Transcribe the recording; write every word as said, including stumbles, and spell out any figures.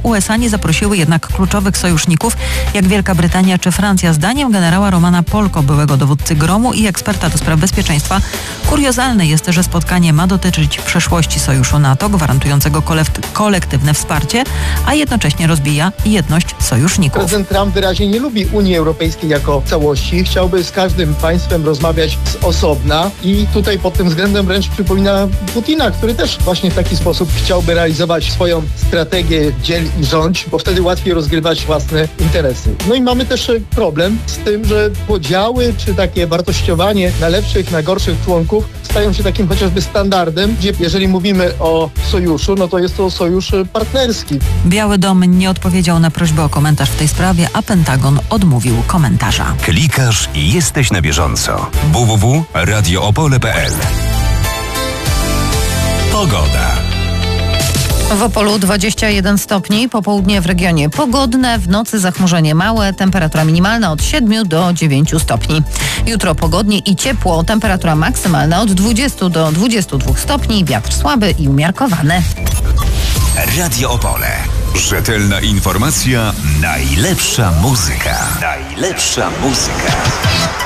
U S A nie zaprosiły jednak kluczowych sojuszników, jak Wielka Brytania czy Francja. Zdaniem generała Romana Polko, byłego dowódcy Gromu i eksperta do spraw bezpieczeństwa, kuriozalne jest, że spotkanie ma dotyczyć przyszłości sojuszu NATO, gwarantującego kolektywne wsparcie, a jednocześnie rozbija jedność sojuszników. Prezydent Trump wyraźnie nie lubi Unii Europejskiej jako całości. Chciałby z każdym państwem rozmawiać z osobna i tutaj pod tym względem wręcz przypomina Putina, który też właśnie w taki sposób chciałby realizować swoją strategię dziel i rządź, bo wtedy łatwiej rozgrywać własne interesy. No i mamy też problem z tym, że podziały czy takie wartościowanie na lepszych, na gorszych członków stają się takim chociażby standardem, gdzie jeżeli mówimy o sojuszu, no to jest to sojusz partnerski. Biały Dom nie odpowiedział na prośbę o komentarz w tej sprawie, a Pentagon odmówił komentarza. Klikasz i jesteś na bieżąco. w w w kropka radio opole kropka p l. Pogoda. W Opolu dwadzieścia jeden stopni, popołudnie w regionie pogodne, w nocy zachmurzenie małe, temperatura minimalna od siedmiu do dziewięciu stopni. Jutro pogodnie i ciepło, temperatura maksymalna od dwudziestu do dwudziestu dwóch stopni, wiatr słaby i umiarkowany. Radio Opole. Rzetelna informacja, najlepsza muzyka. Najlepsza muzyka.